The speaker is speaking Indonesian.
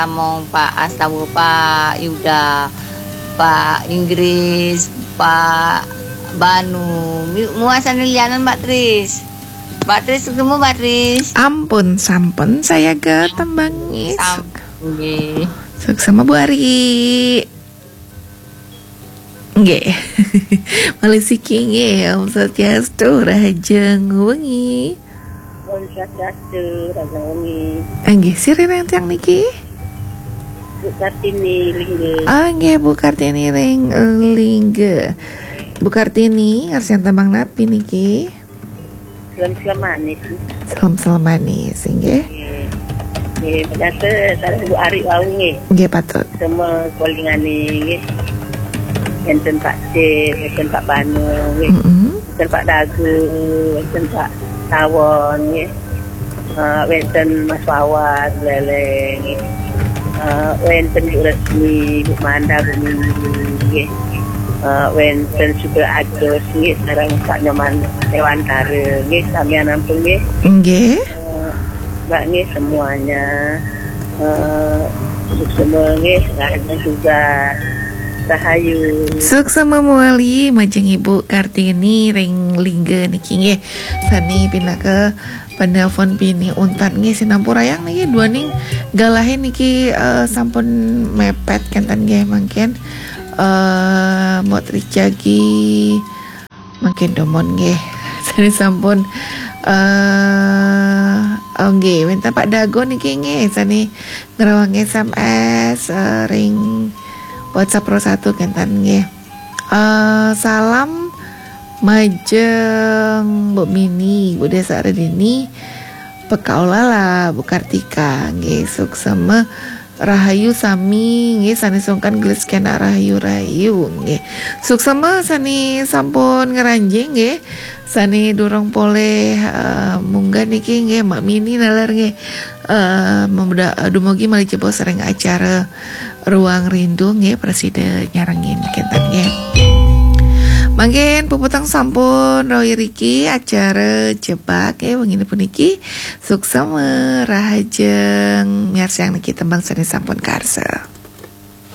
Among Pak Astawa, Pak Yuda, Pak Inggris, Pak Banu, muasan lianan Mbak Tris. Mbak Tris ketemu Mbak Tris. Ampun sampun saya ke tembangi. Nggih. Sama Bu Ari. Nggih. Malisiki nggih, Om Swastiastu Rajeng wengi. Om Swastiastu Rajeng wengi. Nggih, sirine tiyang niki. Bu Kartini Lingge. Nggih, Bu Kartini Lingge. Bu Kartini ngarsian tembang napi niki? Selam manis. Selam manis nggih. Nggih, biasa sareng Bu Ari wau nggih. Nggih patut. Semua kolingane nggih. Enten Pak C, enten Pak Banu nggih. Enten Pak Dagu, enten Pak Tawon nggih. Enten Mas Wawan Lele nggih. Wenten Bu Resmi, Bu Manda, Bu Minggu, wenten juga Agus, sekarang Pak Nyoman Dewantara, samian ampun, Nggih. Mbak semuanya, semua sekarang juga Rahayu. Suksema muali majeng Ibu Kartini ring lingge niki nggih. Sani pindah ke penelpon pini untan nggih sinampurayang niki dua ning galahe niki sampun mepet kenten nggih mangken mot ricagi mangken domon nggih. Sani sampun nggih wenten Pak Dago niki nggih sani ngrawang SMS ring WhatsApp Pro 1 kenten nggih. Salam majeng Bu Mini, Bu Desa Redini, Pekaulala, Bu Kartika nggih suksema rahayu sami nggih sani sungkan gelis kena rahayu nggih. Suksema sani sampun ngeranjing nggih. Sani durung poleh munggah niki nggih Mak Mini nalar nggih. Dumugi mali jebos sering acara Ruang Rindu nggih Presiden nyarengin kenten nggih. Mangken puputang sampun Roy Riki acara jebak wengine puniki suksema rahajeng miarsiang niki tembang sani sampun karsa.